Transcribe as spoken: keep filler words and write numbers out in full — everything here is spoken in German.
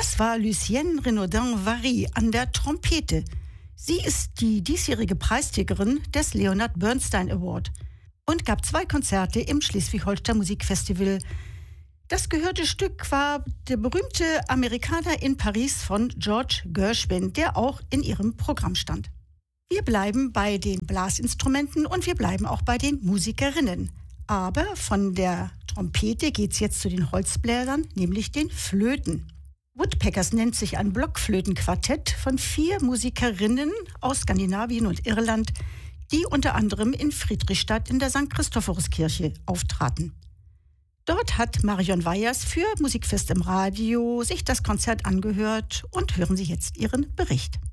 Das war Lucienne Renaudin-Vary an der Trompete. Sie ist die diesjährige Preisträgerin des Leonard Bernstein Award und gab zwei Konzerte im Schleswig-Holstein Musikfestival. Das gehörte Stück war der berühmte Amerikaner in Paris von George Gershwin, der auch in ihrem Programm stand. Wir bleiben bei den Blasinstrumenten und wir bleiben auch bei den Musikerinnen. Aber von der Trompete geht's jetzt zu den Holzbläsern, nämlich den Flöten. Woodpeckers nennt sich ein Blockflötenquartett von vier Musikerinnen aus Skandinavien und Irland, die unter anderem in Friedrichstadt in der Sankt Christophoruskirche auftraten. Dort hat Marion Weyers für Musikfest im Radio sich das Konzert angehört und hören Sie jetzt ihren Bericht.